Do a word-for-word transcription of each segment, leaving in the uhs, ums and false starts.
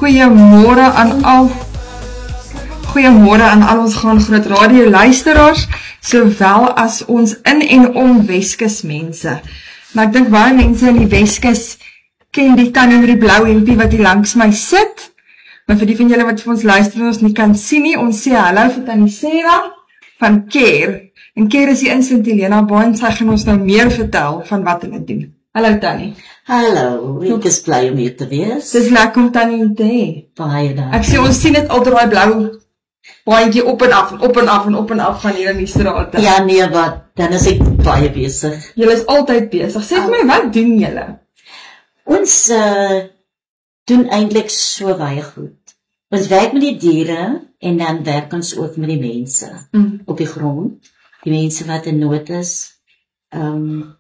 Goeiemôre aan al Goeiemôre aan al ons Gaan Groot Radio luisteraars, sowel as ons in en om Weskus mense. Maar ek dink baie mense in die Weskus ken die tannie met die blou hempie wat hier langs my sit. Maar vir die van julle wat vir ons luister en ons nie kan sien nie, ons sê hallo vir tannie Sarah van Care. En Care is die in Sint Helena Baai en sy gaan ons nou meer vertel van wat hulle doen. Hallo Tannie. Hallo, ek is bly om hier te wees. Dis lekker om Tannie te hê. Baie dankie. Ek sê ons sien dit altyd daai blou baantjie op en af en op en af en op en af van hier in die strate. Ja nee, wat, dan is ek baie besig. Julle is altyd besig. Sê vir my, wat doen julle? Ons uh, doen eintlik so baie goed. Ons werk met die diere en dan werk ons ook met die mense mm. op die grond. Die mense wat in nood is. Um,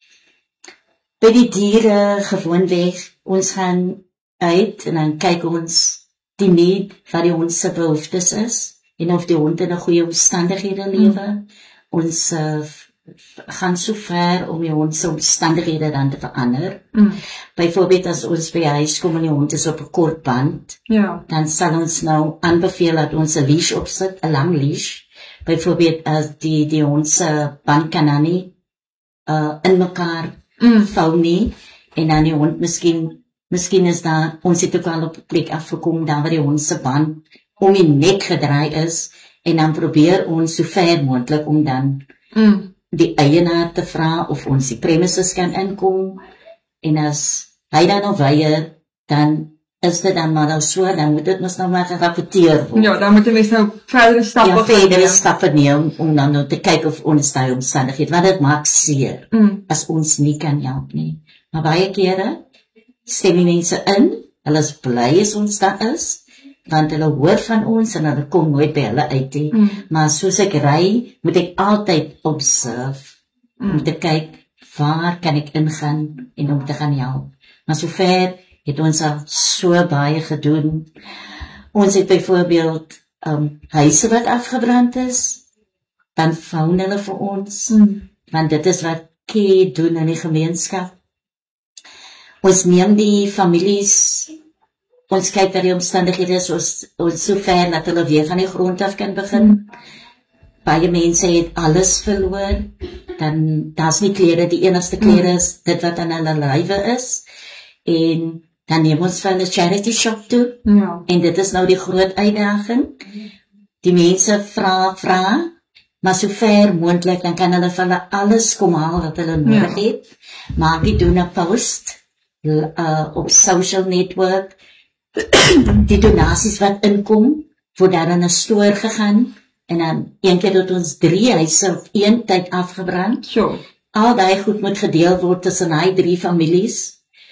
by die diere gewoonweg, ons gaan uit en dan kyk ons die need wat die hond se behoeftes is en of die hond in 'n goeie omstandighede lewe. Mm. Ons uh, gaan so ver om die hond se omstandighede dan te verander. Mm. Byvoorbeeld as ons by die huis kom en die hond is op 'n kort band, ja. Dan sal ons nou aanbeveel dat ons 'n leash opsit, 'n lang leash. Byvoorbeeld as die die hond se band kan dan nie uh, in mekaar mm. vou nie en dan die hond miskien Miskien is daar, ons het ook al op 'n plek afgekom, daar waar die hond se band om die nek gedraai is, en dan probeer ons so ver moontlik om dan mm. die eienaar te vra of ons die premises kan inkom, en as hy dan nog weier, dan is dit dan maar nou so, dan moet dit mos nou maar gerapporteer word. Ja, dan moet die mens nou verdere stappe ja, verdere stappe neem, om dan nou te kyk of ons die omstandigheid, want dit maak seer, mm. as ons nie kan help nie. Maar baie kere, stem die mense in, hulle is bly as ons daar is, want hulle hoor van ons en hulle kom nooit by hulle uit nie. Mm. Maar soos ek ry, moet ek altyd observe, mm. om te kyk, waar kan ek ingaan en om te gaan help. Maar sover het ons al so baie gedoen. Ons het byvoorbeeld um, huise wat afgebrand is, dan foun hulle vir ons, mm. want dit is wat Care doen in die gemeenskap. Ons neem die families, ons kyk wat die omstandighede is, ons, ons so ver dat hulle weer van die grond af kan begin. Mm. Baie mense het alles verloor, dan daar's nie klere, die enigste klere is dit wat aan hulle lywe is, en dan neem ons van 'n charity shop toe, ja. En dit is nou die groot uitdaging. Die mense vra, vra, maar so ver moontlik, dan kan hulle van hulle alles kom haal wat hulle nodig ja. het, maar die doen 'n post, Uh, op social network, die donasies wat inkom, word daar in 'n stoor gegaan, en dan een keer het ons drie huise op een tyd afgebrand. Sure. Al die goed moet gedeel word tussen hy drie families.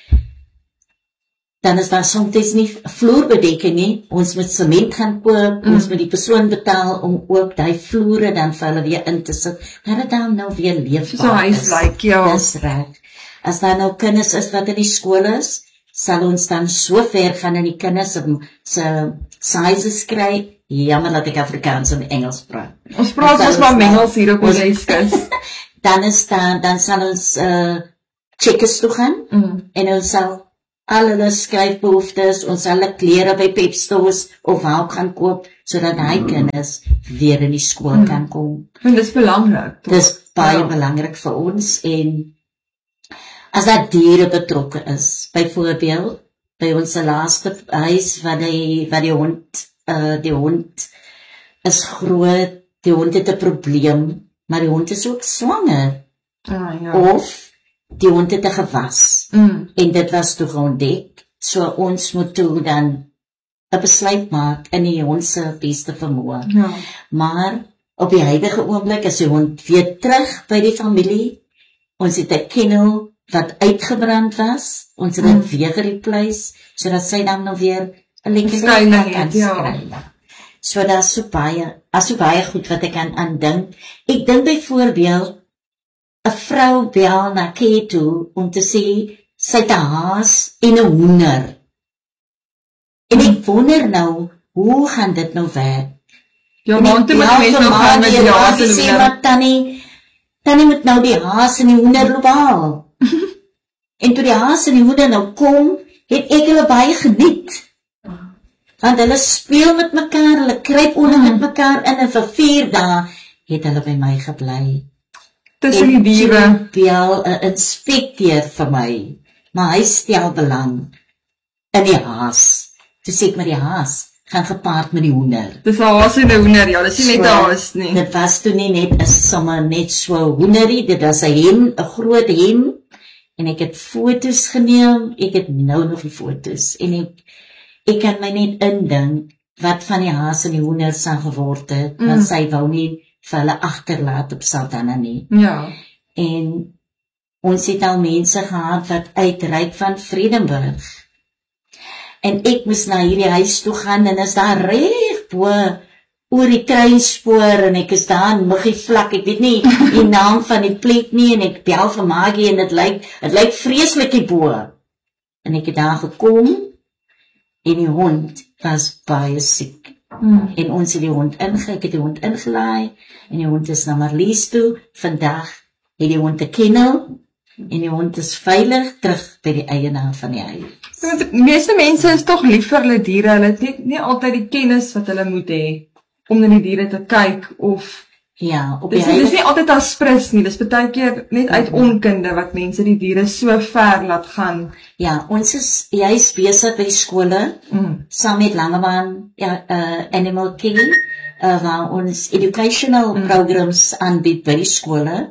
Dan is daar soms nie vloerbedekking nie, ons moet sement gaan koop, mm. ons moet die persoon betaal om ook die vloere dan vir hulle weer in te sit, dat het dan nou weer leefbaar so is. So huis like, ja. Dis reg. As daar nou kinders is wat in die skool is, sal ons dan so ver gaan in die kinders se sizes kry. Jammer dat ek Afrikaans en Engels praat. Ons praat ons maar Engels hier op ons Weskus. Dan is dan, dan sal ons uh, checkers toe gaan, mm. en ons sal al hulle skryfbehoeftes, ons sal hulle klere by Pep stores of help gaan koop, sodat hy mm. kinders weer in die skool mm. kan kom. En dis belangrik. Dit is baie ja. belangrik vir ons, en as daar diere betrokke is, byvoorbeeld, by ons laaste huis, waar die, waar die hond, uh, die hond is groot, die hond het 'n probleem, maar die hond is ook swanger, ah, ja. of die hond het 'n gewas, mm. en dit was toe ontdek, so ons moet toe dan 'n besluit maak in die hond se beste vermoë. Ja. Maar op die huidige oomblik is die hond weer terug by die familie, ons het 'n kennel wat uitgebrand was, ons het dit mm. weer gereplace, sodat sy dan nog weer 'n lekker lewe kan skryf. So daar is so baie, as so baie goed wat ek kan aandink. Ek dink byvoorbeeld, 'n vrou bel na Care toe om te sê, sy het 'n haas en 'n hoender. En ek wonder nou, hoe gaan dit nou werk? Ja, want dit moet mense nou gaan met die haas en die hoender. Tannie, tannie moet nou die haas en die hoender loop haal. En toe die haas en die hoender nou kom, het ek hulle baie geniet. Want hulle speel met mekaar, hulle kruip onder met mekaar in en vir vier dae het hulle by my gebly. Tussen die diere. En bel 'n inspekteur vir my, maar hy stel belang in die haas. Toe sê ek met die haas, gaan gepaard met die hoender. Dis 'n haas en 'n hoender, ja, dis nie net 'n haas nie. Dit was toe nie net 'n sommer net so hoenderie, dit was 'n hem, 'n groot hem, en ek het foto's geneem, ek het nou nog die foto's, en ek, ek kan my net indink, wat van die haas en die hoender sal geword het, mm. want sy wou nie vir hulle agterlaat op Saldanha nie. Ja. En ons het al mense gehad wat uitreik van Vredenburg. En ek moes na hierdie huis toe gaan en is daar reg bo oor die treinspoor en ek is daar in Muggie Vlak. Ek weet nie die naam van die plek nie en ek bel vir Maggie en dit lyk dit lyk vreeslik hierbo. En ek het daar gekom en die hond was baie siek. Hmm. En ons het die hond inge, ek het die hond ingelaai en die hond is na Marlies toe. Vandag het die hond 'n kennel en die hond is veilig terug by die eienaar van die huis. So, die meeste mense is tog lief vir hulle diere, hulle het nie, nie altyd die kennis wat hulle moet hê om na die diere te kyk of ja, op die dis, dis nie altyd as sprus nie, dis baie keer net uit onkunde wat mense die diere so ver laat gaan. Ja, ons is jy is besig by die skole mm. saam met Langebaan ja, uh, Animal Care uh, waar ons educational mm. programs aanbied by die skole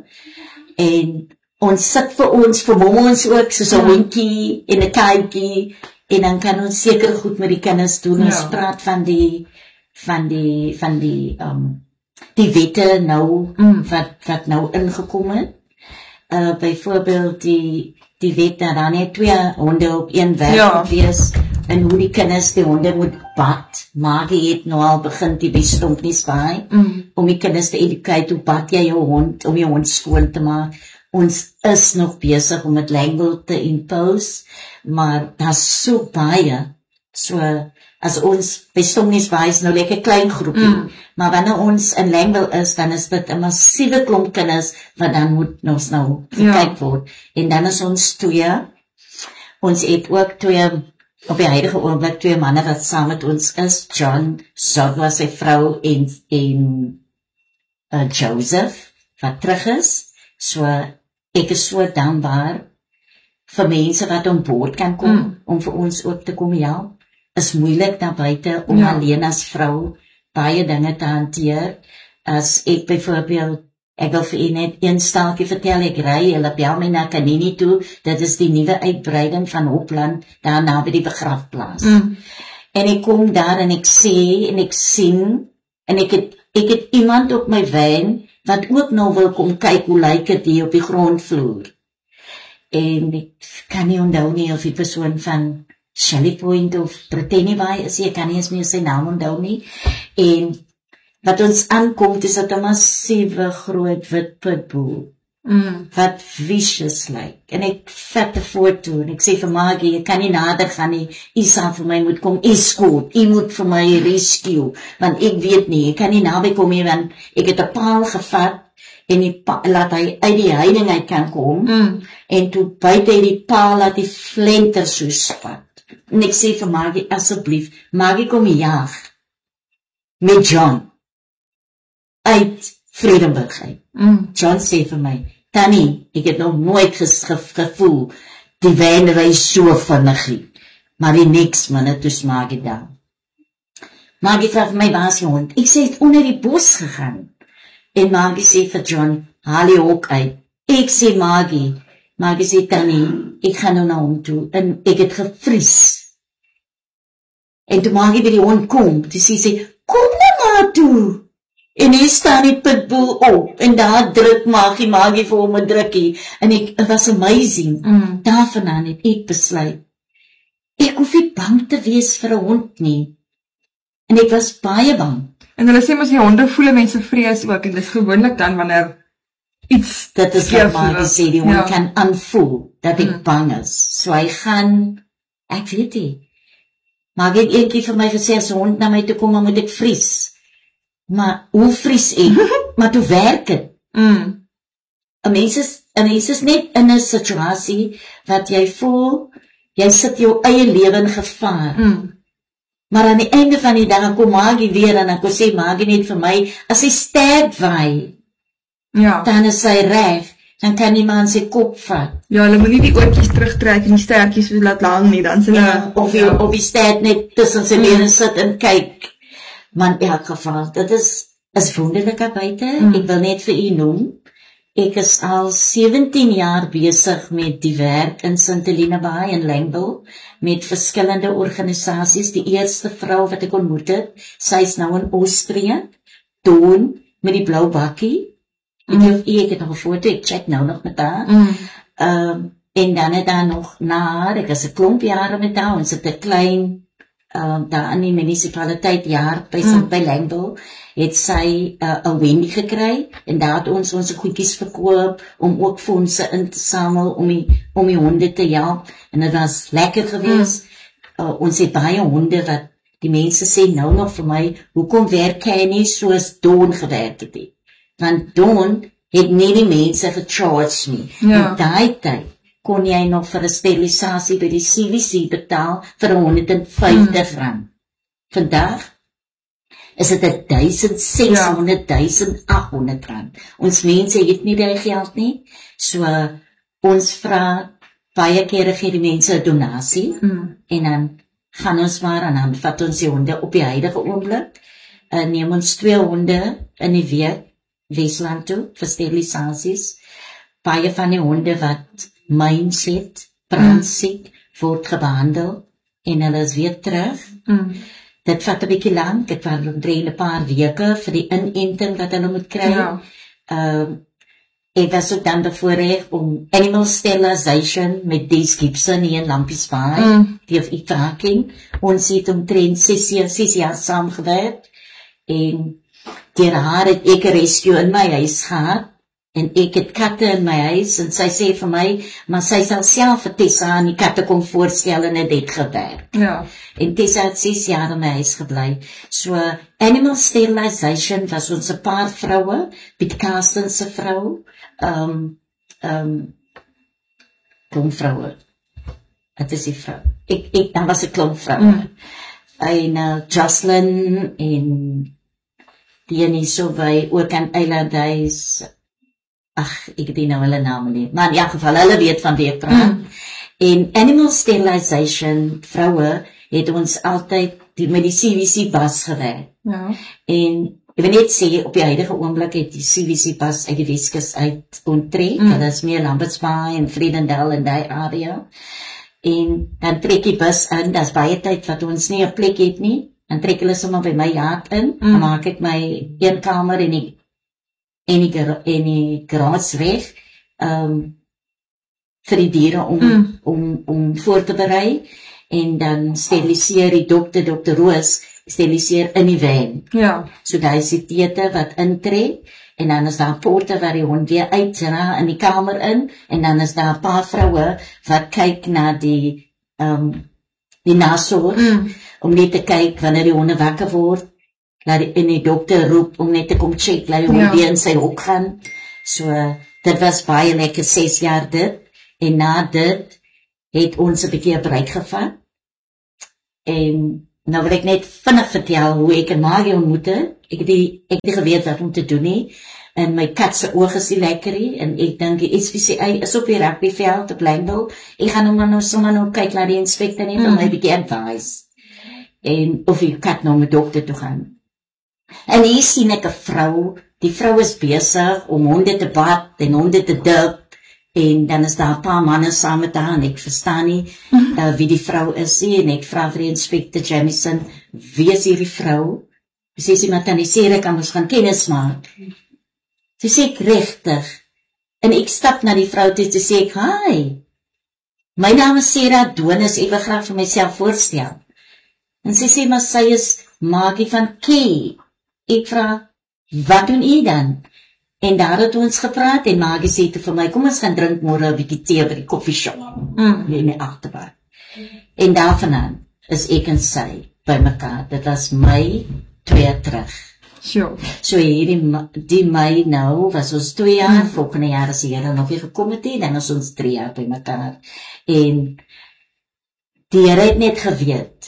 en ons sit vir ons vermom ons ook soos 'n hondjie en 'n katjie en dan kan ons seker goed met die kinders doen. Ons ja. praat van die van die van die um die wette nou mm. wat wat nou ingekom het. Uh byvoorbeeld die die wet dat dan net twee honde op een werk ja. moet wees en hoe die kinders die honde moet bad. Maggie het nou al begin die bestomp nie spaai mm. om die kinders te educate hoe bad jy jou hond om jou hond skoon te maak. Ons is nog besig om met Langville te impose, maar daar's so baie, so, as ons, by Stomniesbaai is nou lekker klein groepie, mm. maar wanneer ons in Langville is, dan is dit 'n massiewe klomp kinders, wat dan moet ons nou gekyk ja. word, en dan is ons twee, ons het ook twee, op die huidige oomblik, twee manne wat saam met ons is, John, Zodwa sy vrou, en, en uh, Joseph, wat terug is, so, ek is so dankbaar vir mense wat aan boord kan kom, mm. om vir ons ook te kom help. Is moeilik daar buite om ja. alleen as vrou baie dinge te hanteer. As ek byvoorbeeld, ek wil vir u net een staaltjie vertel, ek ry, hulle bel my na Kanini toe, dit is die nuwe uitbreiding van Hopland, daar naby die begrafplaas. Mm. En ek kom daar en ek sê, en ek sien, en ek het, ek het iemand op my van, wat ook nou wil kom kyk hoe lyk dit hier op die grondvloer. En ek kan nie onthou nie of die persoon van Shelley Point of Britanniabaai is, ek kan nie eens meer sy naam onthou nie. En wat ons aankom, is dat 'n massiewe groot wit pitbull, mm. wat vicious lyk. En ek vat 'n foto en ek sê vir Maggie, ek kan nie nader gaan nie, u sal vir my moet kom escort, u moet vir my rescue, want ek weet nie, ek kan nie naby kom nie, want ek het 'n paal gevat, en die pa, laat hy uit die heining uit kan kom, mm. en toe buite hy die paal, laat die flenter so spat. En ek sê vir Maggie, asseblief, Maggie kom jaag, met John, uit Vredenburg uit. Mm. John sê vir my, Tannie, ek het nog nooit gevoel, die van ry so vinnig nie, maar die niks minute toes Maggie daar. Maggie vraag vir my, waar is die hond? Ek sê, het onder die bos gegaan. En Maggie sê vir John, haal die hok uit. Ek sê Maggie, Maggie sê Tannie, ek gaan nou na hom toe, en ek het gevries. En toe Maggie by die hond kom, toe sê sy, kom nou maar toe. En hier staan die pitbull op, en daar druk Maggie, Maggie vir hom 'n drukkie, en ek, het was amazing, mm. daarvandaan het ek besluit, ek hoef nie bang te wees vir 'n hond nie, en ek was baie bang. En hulle sê mos die honde voel mense vrees ook, en dit is gewoonlik dan wanneer iets dit is wat Maggie sê, die hond ja. kan aanvoel, dat ek mm. bang is, so hy gaan, ek weet nie, Maggie het eenkie vir my gesê, as 'n hond na my toe kom, dan moet ek vries, maar hoe vries ek, maar toe werk het, mm. 'n mens is, 'n mens is net in 'n situasie, wat jy voel, jy sit jou eie lewe in gevaar, mm. Maar aan die einde van die dag kom Maggie weer en dan kom sê Maggie net vir my, as hy sterk waai, ja. dan is hy reg, dan kan die man sy kop vat. Ja, hulle moet nie die oortjies terugtrek en die stertjies laat lang nie, dan is hulle... Ja, of, die, ja. of die sterk net tussen sy bene sit en kyk. Maar in elk geval, dit is, is wonderlik buite. Mm. Ek wil net vir u noem, ek is al sewentien jaar besig met die werk in Saint Helena Bay in Langdale, met verskillende organisasies. Die eerste vrou wat ek ontmoet het, sy is nou in Austrië, Dawn, met die blou bakkie. Mm. Ek, ek het nog een foto, ek check nou nog met haar. Mm. Um, en dan het daar nog na haar, ek is een klomp jare met haar, ons het een klein, um, daar in die municipaliteit jaar, by, mm. by Langdale, het sy uh, een Wendy gekry, en daar het ons onze goedjies verkoop, om ook fondse in te samel, om die, om die honde te help, en het was lekker geweest. Mm. Uh, ons het baie honde, wat die mense sê nou nog vir my, hoekom werk hy nie soos Dawn gewerk het nie? Want Dawn het nie die mense gecharged nie. Ja. En daai tyd kon jy nog vir 'n sterilisasie by die C V C betaal vir honderd en vyftig mm. rand. Vandag is dit duisend seshonderd, duisend agthonderd rand. Ons mense het nie die geld nie, so uh, ons vra baie kere gee die mense 'n donasie, mm. en dan gaan ons maar en dan vat ons die honde op die huidige oomblik, uh, neem ons twee honde in die week Wesland toe, vir sterilisasies. Baie van die honde wat mindset, brandsiek, word gebehandel, en hulle is weer terug. Mm. Dit vat 'n bietjie lank, dit vat omtrent 'n paar weke vir die inenting wat hulle moet kry. Ja. Um, ek was ook dan bevoorreg om animal sterilization met Dave Gibson hier in Lampies Bay, mm. die of ek tracking. Ons het omtrent ses jaar, ses jaar saamgewerk, en deur haar het ek 'n rescue in my huis gehad, en ek het katte in my huis, en sy sê vir my, maar sy sal self vir Tessa aan die katte kom voorstel, en het het gewerk. Ja. En Tessa het ses jaar in my huis gebly. So, animal sterilization was ons 'n paar vroue, Piet Karsten se vrou, um, um, klomp vroue. Het is die vrou. Ek, ek, dan was 'n klomp vroue. Mm. En uh, Jocelyn, en die ene so by ook aan Eiland Huis, ag, ek weet nou hulle name nie, maar in elk geval, hulle weet van wie ek praat. Mm. En animal sterilization vroue het ons altyd die, met die C V C bus gewerk. Ja. En ek wil net sê, op die huidige oomblik het die C V C bus uit die Weskus uit onttrek, mm. dat is meer Lambert's Bay en Vredendal en die area. En dan trek die bus in, dat is baie tyd wat ons nie 'n plek het nie, dan trek hulle sommer by my yard in, mm. dan maak ek my een kamer en die, en die, en die garage weg, um, vir die diere om, mm. om, om voor te berei, en dan steriliseer die dokter, dokter Roos, steriliseer in die van. Ja. So daar is die teete wat intrek, en dan is daar poorte waar die hond weer uit, in die kamer in, en dan is daar 'n paar vroue wat kyk na die, um, die nasorg, mm. om net te kyk wanneer die honde wakker word, laat die, en die dokter roep om net te kom check, laat die hond ja. weer in sy hok gaan. So, dit was baie lekker ses jaar dit, en na dit het ons 'n bietjie 'n breek gevat, en nou wil ek net vinnig vertel hoe ek en Mario ontmoet het. Ek het die, ek het nie geweet wat om te doen nie, en my kat se oog is nie lekker nie, en ek dink die S P C A is op die rugbyveld op Langdale, ek gaan nou maar nou sommer nou kyk na die inspekteur net, mm. om my bietjie advice, en of die kat nou met dokter toe gaan. En hier sien ek 'n vrou, die vrou is besig om honde te bad, en honde te dip, en dan is daar 'n paar manne saam met haar, en ek verstaan nie uh, wie die vrou is nie, en ek vra vir die inspekteur Jamison, wie is hierdie vrou? Sy sê, maar dan sê ek, kan ons gaan kennis maak. Sy sê ek regtig, en ek stap na die vrou toe, sê ek, hi, my naam is Sarah Donis, ek wil graag vir myself voorstel. En sy sê, maar sy is Maggie van Key. Ek vra, wat doen u dan? En daar het ons gepraat, en Maggie sê toe vir my, kom ons gaan drink môre 'n bietjie tee by die koffieshop, mm. in die agterbar. En daarvandaan is ek en sy by mekaar, dit was my twee jaar terug. Sure. So hierdie die Mei nou, was ons twee jaar, mm. volgende jaar is die Here nog weer gekom het, dan is ons drie jaar by mekaar. En die Here het net geweet, mm.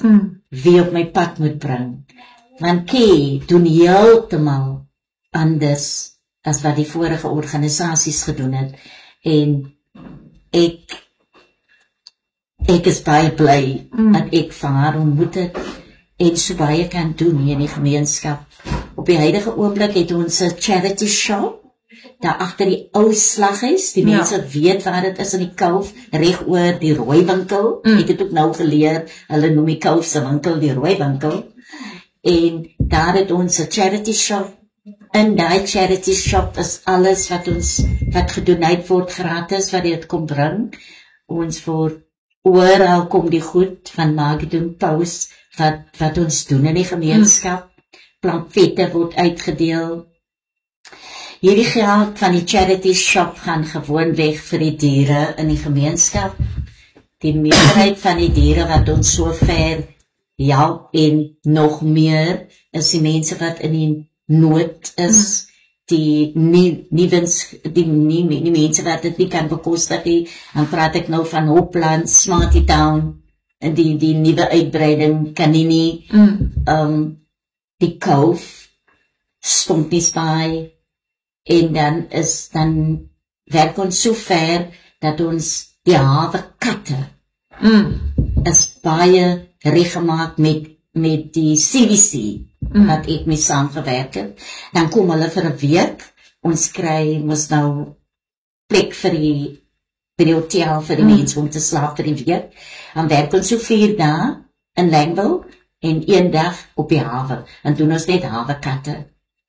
wie op my pad moet bring. Want Kay doen heeltemal anders as wat die vorige organisasies gedoen het. En ek ek is baie bly mm. dat ek van haar ontmoet het en so baie kan doen hier in die gemeenskap. Op die huidige oomblik het ons 'n charity shop daar agter die ou slaghuis. Die mense ja. weet waar dit is in die Kalf, reg oor die rooi winkel. Mm. Ek het ook nou geleer, hulle noem die Kalf se winkel die rooi winkel. En daar het ons 'n charity shop. In die charity shop is alles wat ons wat gedoneer word gratis, wat dit kom bring. Ons voor oral kom die goed van Magdum Paus wat wat ons doen in die gemeenskap. Mm. Pamflette word uitgedeel. Hierdie geld van die charity shop gaan gewoonweg vir die diere in die gemeenskap. Die meerderheid van die diere wat ons so ver help en nog meer is die mense wat in die nood is, mm. die nie nie wens die nie, nie mense wat dit nie kan bekostig nie. Dan praat ek nou van Hopland, Smarty Town en die die nuwe uitbreiding kan nie nie mm. um, die Kalf stond nie by. En dan is dan werk ons so ver dat ons die hawe katte mm. is baie reggemaak met met die C V C mm. wat ek mee saamgewerk het. Dan kom hulle vir 'n week. Ons kry mos nou plek vir die vir die hotel vir die mm. mense om te slaap vir die week. Dan werk ons so vier dae in Langville en een dag op die hawe. En doen ons net hawe katte.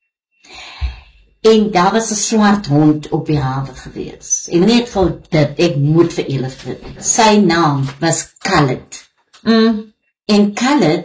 En daar was 'n swart hond op die hawe gewees. En net gou dit, ek moet vir julle vertel. Sy naam was Khaled. Mm. En Khaled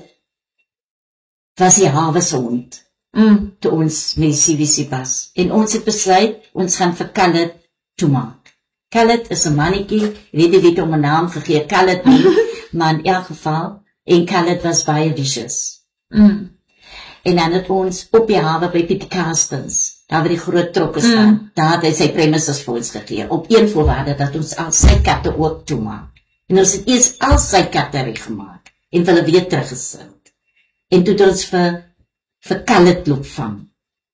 was die hawe se hond. Mm. Toe ons met die C V C was. En ons het besluit, ons gaan vir Khaled toemaak. Khaled is 'n mannetjie, weet nie wie hom 'n naam gegee, Khaled nie, maar in elk geval, en Khaled was baie vicious. Mm. En dan het ons op die hawe by Pieter Carstens, daar waar die groot trokke staan, mm. daar het hy sy premises vir ons gegee, op een voorwaarde dat ons al sy katte ook toemaak. En ons het eers al sy katte reggemaak, en hulle weer teruggesit. En toe het ons vir, vir Khaled loop vang.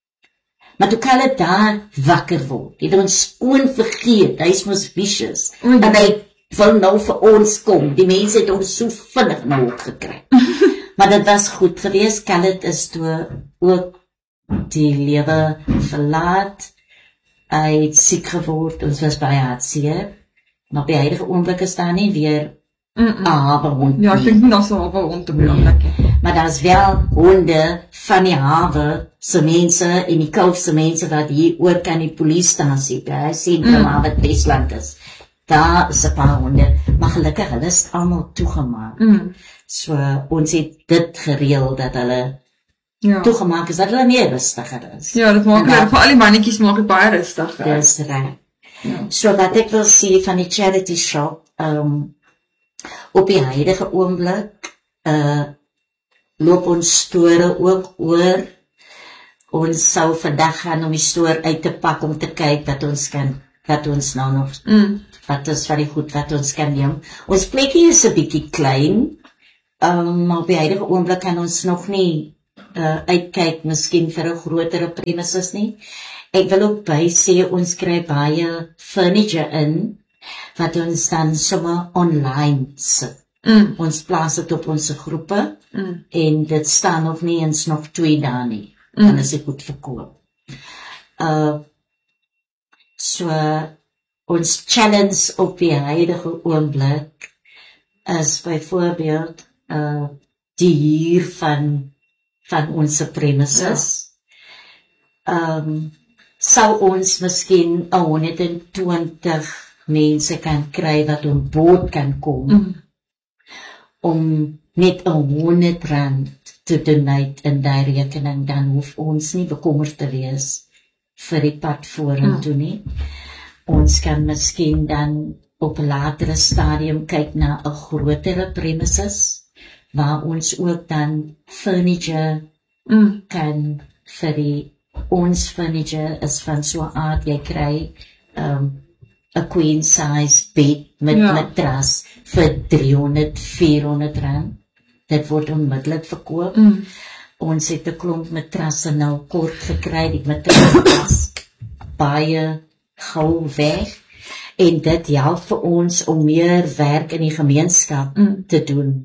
Maar toe Khaled daar wakker word, het ons onvergeet, hy is mos vicious, mm. en hy wil nou vir ons kom, die mense het ons so vinnig nou opgekry. Maar dit was goed geweest. Khaled is toe ook die lewe verlaat. Hy het siek geword, ons was baie hartseer. Maar op die huidige oomblik is daar nie weer 'n hawe hond. Ja, ek dink nie daar is 'n hawe hond te belangrijk. Maar daar is wel honde van die hawe se mense en die Kalf se mense wat hier oor kan die polisiestasie, by sentrum mm. wat Westland is. Daar is 'n paar honde, maar gelukkig hulle is almal toegemaak. Mm. So ons het dit gereël dat hulle ja. toegemaak is, dat hulle meer rustiger is. Ja, dit maak hulle, vir al die mannetjies maak dit baie rustiger. Dis reg. Ja. So wat ek wil sê van die charity shop, um, op die huidige oomblik, uh, loop ons store ook oor. Ons sou vandag gaan om die store uit te pak, om te kyk dat ons kan, dat ons nou nog, mm. wat is van die goed wat ons kan neem. Ons plekkie is 'n bietjie klein, Um, maar op die huidige oomblik kan ons nog nie uh, uitkyk, miskien vir 'n grotere premises nie. Ek wil ook by sê, ons kry baie furniture in, wat ons dan sommer online sit. Mm. Ons plaas dit op ons groepe, mm. en dit staan nog nie eens nog twee dae nie, mm. dan is dit goed verkoop. Uh, so, ons challenge op die huidige oomblik is byvoorbeeld Uh, die huur van, van onze premises. Ja. Um, sou ons miskien honderdtwintig mense kan kry wat op boord kan kom, mm. om net honderd rand te donate in die rekening, dan hoef ons nie bekommerd te wees vir die pad vorentoe nie. Ons kan miskien dan op 'n latere stadium kyk na 'n grotere premises, waar ons ook dan furniture mm. kan vir die, ons furniture is van so 'n aard, jy kry um, 'n queen size bed met ja. matras vir driehonderd, vierhonderd rand. dit word onmiddellik verkoop. Mm. Ons het 'n klomp matrasse nou kort gekry, die matrasse was baie gou weg, en dit help vir ons om meer werk in die gemeenskap mm. te doen.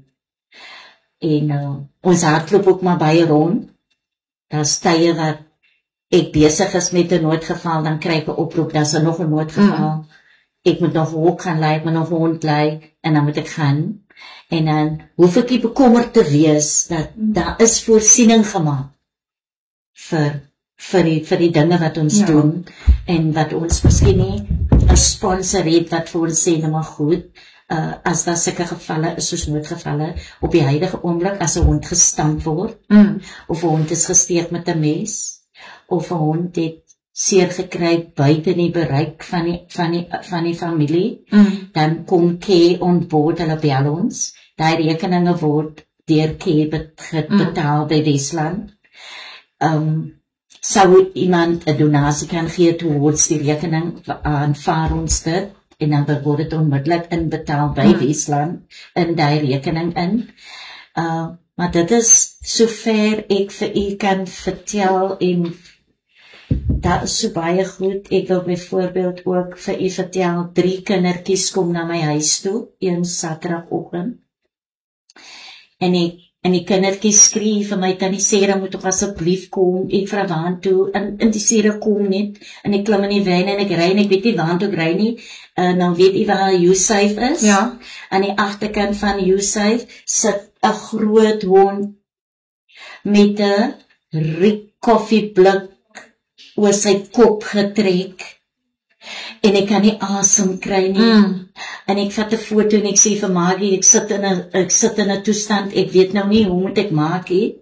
En uh, ons hardloop ook maar baie rond. Daar's tye wat ek besig is met 'n noodgeval, dan kry ek 'n oproep, daar's nog 'n noodgeval. Mm. Ek moet nog 'n hok gaan lei, ek moet nog 'n hond lei, en dan moet ek gaan. En dan hoef ek nie bekommerd te wees dat daar is voorsiening gemaak vir vir die vir die dinge wat ons ja. doen, en wat ons miskien nie 'n sponsor het wat vir ons sê, nou maar goed, uh, as daar sulke gevalle is soos noodgevalle op die huidige oomblik, as 'n hond gestamp word, mm. of 'n hond is gesteek met 'n mes, of 'n hond het seer gekry buite die bereik van die van die van die familie, mm. dan kom K on board, hulle bel ons. Daai rekeninge word deur K betaal mm. by Wesland. Um, sou iemand 'n donasie kan gee towards die rekening, aanvaar ons dit, en dan word dit onmiddellik inbetaal by mm. Wesland in daai rekening in. Uh, maar dit is sover ek vir u kan vertel, en dat is so baie goed. Ek wil byvoorbeeld ook vir u vertel, drie kindertjies kom na my huis toe, een Saterdagoggend. En ek en die kindertjies skree vir my, tannie Sarah moet tog asseblief kom. Ek vra waan toe, en, en die Sarah kom net, en ek klim in die van en ek ry en ek weet nie waan toe ek ry nie. Uh, dan weet u waar YouSafe is. Ja. Aan die agterkant van YouSafe sit 'n groot hond met 'n riek koffieblik oor sy kop getrek, en ek kan nie asem kry nie. Mm. En ek vat 'n foto en ek sê vir Maggie, ek sit in 'n ek sit in 'n toestand, ek weet nou nie hoe moet ek maak nie.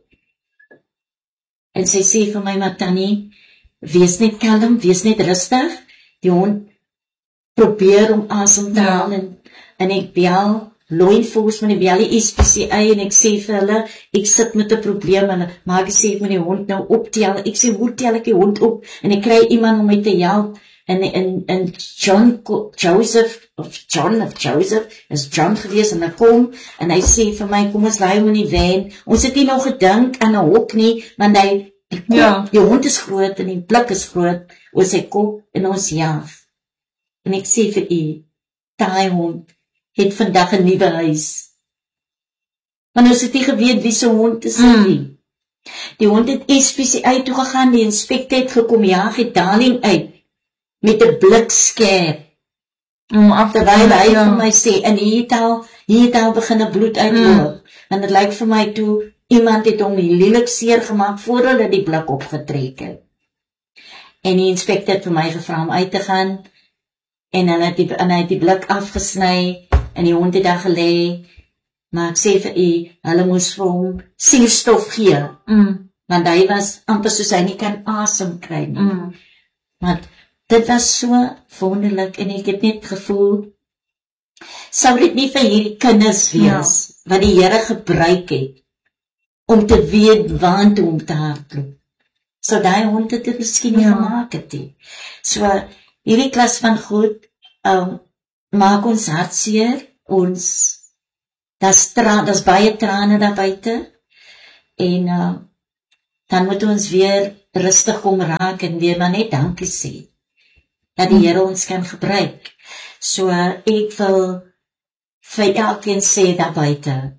En sy sê vir my, maar tannie, wees net kalm, wees net rustig. Die hond probeer om asem te haal, ja. en, en ek bel law enforcement, ek bel die S P C A en ek sê vir hulle, ek sit met 'n probleem, en Maggie sê ek moet die hond nou optel. Ek sê, hoe tel ek die hond op? En ek kry iemand om my te help. En en en John Joseph of John of Joseph is John gewees, en hy kom en hy sê vir my, kom ons lei hom in die van. Ons het nie nog gedink aan 'n hok nie, want hy die, kop, ja. die hond is groot en die blik is groot oor sy kop, en ons jaag. En ek sê vir u, daai hond het vandag 'n nuwe huis. Want ons het nie geweet wie se hond is mm. nie. Die hond het S P C A toe gegaan, die inspekteur het gekom, jaag het Darling uit met 'n blikskerp. Om af te terwyl hy ja. vir my sê, en hier het al, hier het al begin 'n bloed uitloop. Mm. En dit lyk vir my toe, iemand het hom lelik seer gemaak voor hulle die blik opgetrek het. En die inspekteur het vir my gevra om uit te gaan, en hulle het die, en hy het die blik afgesny, en die hond het daar gelê, maar ek sê vir u, hulle moes vir hom suurstof gee, mm. want hy was amper soos hy nie kan asem kry nie. Mm. Maar dit was so wonderlik, en ek het net gevoel, sou dit nie vir hierdie kinders wees, ja. wat die Here gebruik het, om te weet waantoe om te hardloop. So daai hond het dit miskien nie ja. gemaak het nie. So, hierdie klas van goed, um, maak ons hartseer, ons, daar's tra, daar's baie trane daar buite, en uh, dan moet ons weer rustig kom raak, en weer maar net dankie sê, dat die Here ons kan gebruik. So, uh, ek wil vir elkeen sê daar buite,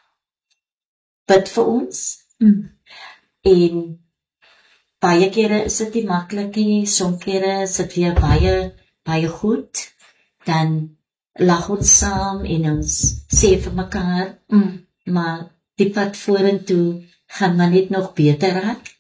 bid vir ons, mm. en baie kere is dit nie maklik nie, soms kere is dit weer baie, baie goed, dan lag ons saam en ons sê vir mekaar, mm. maar die pad vorentoe gaan maar net nog beter raak,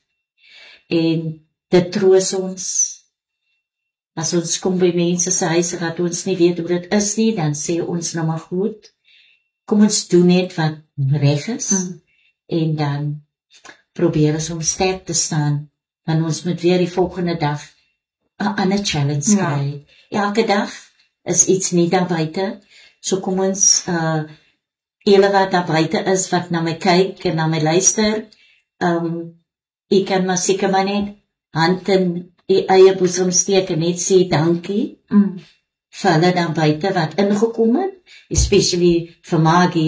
en dit troos ons. As ons kom by mense se huise wat ons nie weet hoe dit is nie, dan sê ons nou maar goed, kom ons doen net wat reg is, mm. en dan probeer ons om sterk te staan, want ons moet weer die volgende dag 'n ander challenge kry. Ja. Elke dag is iets nie daar buite, so kom ons, uh, julle wat daar buite is, wat na my kyk en na my luister, um, ek kan maar seker maar net hand in die eie boesem steek en net sê dankie, mm. vir hulle daar buite wat ingekom het, especially vir Maggie,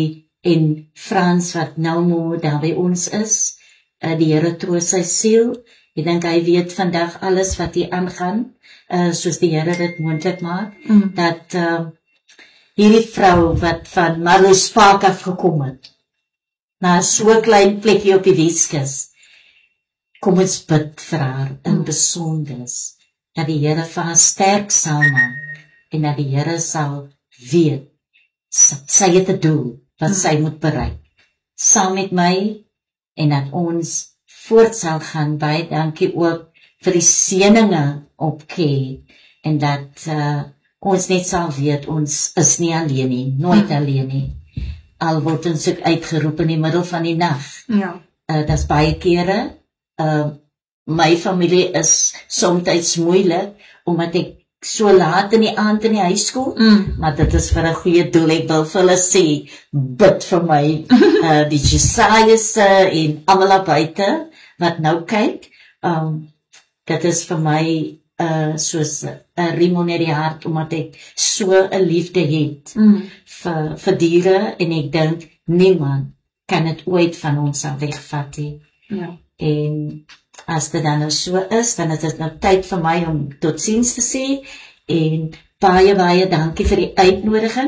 en Frans wat nou moe daar by ons is, uh, die Here troos sy siel, ek dink hy weet vandag alles wat hier aangaan, uh, soos die Here dit moontlik maak, mm. dat uh, hierdie vrou wat van Marloespark af gekom het, na so klein plekkie op die Weskus, kom ons bid vir haar in besonders, dat die Here vir haar sterk sal maak, en dat die Here sal weet, sy het 'n doel, wat hmm. sy moet bereik, saam met my, en dat ons voort sal gaan. Baie dankie ook vir die seëninge op Kay, en dat uh, ons net sal weet, ons is nie alleen nie, nooit hmm. alleen nie, al word ons ook uitgeroep in die middel van die nag. Ja. Uh, dat is baie kere, uh, my familie is soms moeilik, omdat ek so laat in die aand in die huis kom, mm. maar dit is vir 'n goeie doel. Ek wil vir hulle sê, bid vir my, uh, die Jesajas en almal buite, wat nou kyk, um, dit is vir my, uh, soos 'n riem onder die hart, omdat ek so 'n liefde het, mm. vir, vir diere, en ek dink, niemand kan het ooit van ons sal wegvat nie. Ja. En as dit dan nou so is, dan is dit nou tyd vir my om totsiens te sê, en baie, baie dankie vir die uitnodiging,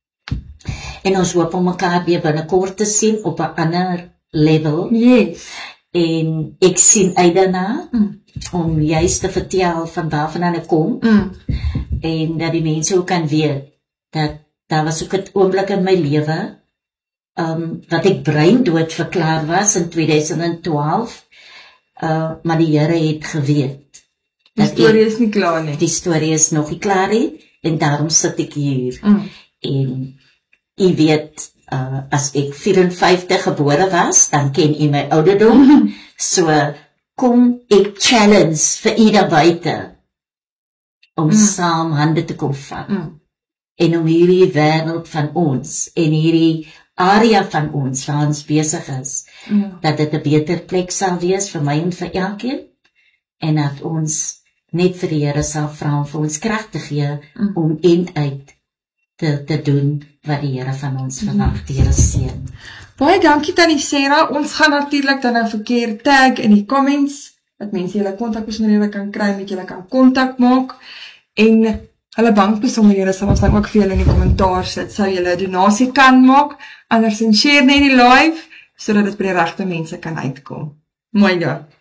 en ons hoop om mekaar weer binnekort te sien op 'n ander level, yes. En ek sien uit daarna, mm. om juist te vertel van waarvandaan ek kom, mm. en dat die mense ook kan weet, dat daar was ook 'n oomblik in my lewe, um, wat ek breindood verklaar was in tweeduisend twaalf, Uh, maar die Here het geweet. Die storie is nie klaar nie. Die storie is nog nie klaar nie, en daarom sit ek hier. Mm. En jy weet, uh, as ek vyf en vyftig gebore was, dan ken jy my ouderdom. Mm. So, kom ek challenge vir ieder buite, om mm. saam hande te kom vat. Mm. En om hierdie wêreld van ons, en hierdie area van ons, waar ons besig is, ja. dat dit 'n beter plek sal wees vir my en vir elkeen, en dat ons net vir die Here sal vra om vir ons krag te gee, mm. om einduit te, te doen wat die Here van ons verwag. Die Here seën. Baie dankie Tannie Sarah. Ons gaan natuurlik dan nou verkeer tag in die comments, dat mense julle kontakbesonderhede kan kry, met julle kan kontak maak, en hulle bankbesonderhede sal ons dan ook vir julle in die kommentaar sit, sou julle 'n donasie kan maak, andersins share net die live, sodat dit by die regte mense kan uitkom. Mooi dag.